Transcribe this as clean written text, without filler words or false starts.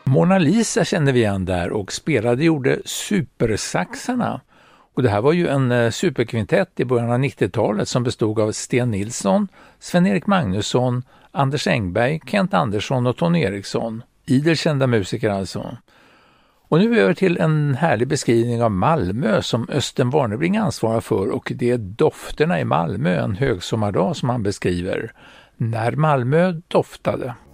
Mona Lisa kände vi igen där och gjorde Supersaxarna. Och det här var ju en superkvintett i början av 90-talet som bestod av Sten Nilsson, Sven-Erik Magnusson, Anders Engberg, Kent Andersson och Tony Eriksson. Idel kända musiker alltså. Och nu över till en härlig beskrivning av Malmö som Östen Warnerbring ansvarar för, och det är dofterna i Malmö en högsommardag som han beskriver. När Malmö doftade.